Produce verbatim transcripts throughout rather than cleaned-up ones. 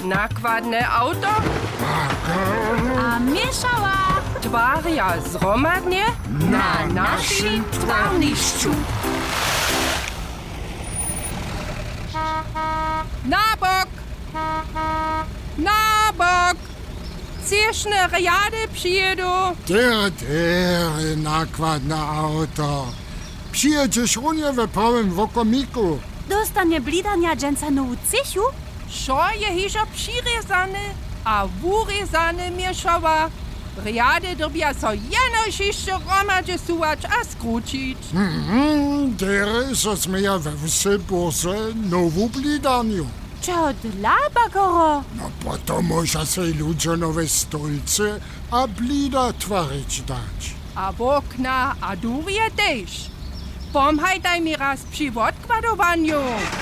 nakładne auto, a mieszała twaria zromadnie na naszym twarniszczu. Na bok! Na bok! Cieszne riady przyjedą. Der, der, nakładne auto. Przyjedziesz runie w prawym wokomiku. dostanie blidania dżęcanu cysiu? Szo je hižo přirezane a vurezane mieszała. Riady dobia so jenož jeszcze romadže suwać a skručić. Mhm, der is os meja we wse burze nowu blidaniu. Čo dla bagoro? No potom może se ludzie nowe stolce a blida twarić dać. A w okna a durje też. Pomhajtaj mi raz przy odkładowaniu.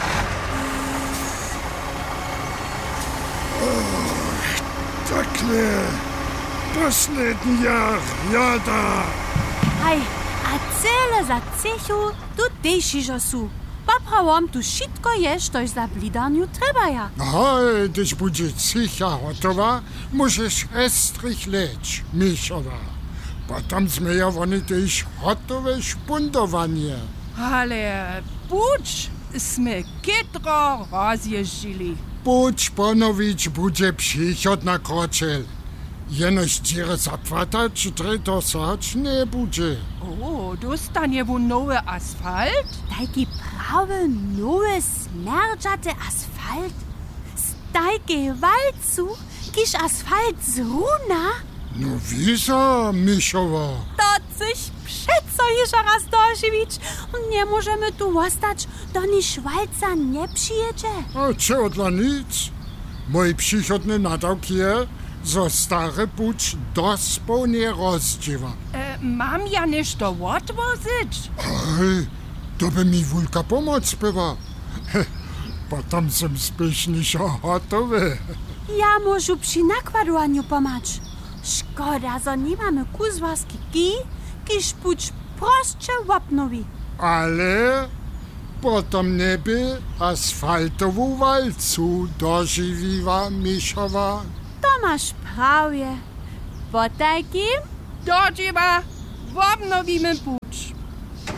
Takle, poslední jar, jada. Hej, a cele za cysiu tu też iżo su. Poprawom tu wszystko jest, toż za blidaniu treba ja. Hej, když bude cicha hotowa, możesz estrych leć, Michowa. Potom sme ja oni też hotowe špundowanie. Ale buď sme kytro rozjeżdżili. Buď ponowić bude přichod na kročel. Jenož dziere zapłatać, treto sać nie bude. O, dostanie wun nowy asfalt? Taki prawy, nowy, smerdzate asfalt? Stajke walcu, kiż asfalt z runa? No wieso, Michowa? To coś przeco jeszcze raz dożywić. Nie możemy tu ostać, doniż walca nie przyjedzie. A čo dla nic? Mój przychodny nadawk je, zo stare buď dospełnie rozdziewa. E, mam ja nešto odwozyć? Ej, to by mi wulka pomoc była. Potom som spiešniejszo hotowy. Ja możu przy nakładowaniu pomać. Szkoda, że nie mamy kuzwarski kij, kiż puć prostsze łapnowi. Ale potom neby asfaltową walcu dożywiła Michowa. To masz prawie. Po takim Dodzieba, w obnowimy pół.